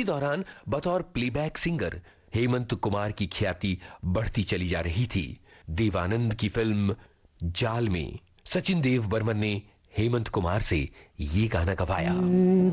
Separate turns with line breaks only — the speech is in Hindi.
इसी दौरान बतौर प्लेबैक सिंगर हेमंत कुमार की ख्याति बढ़ती चली जा रही थी। देवानंद की फिल्म जाल में सचिन देव बर्मन ने हेमंत कुमार से ये गाना गवाया।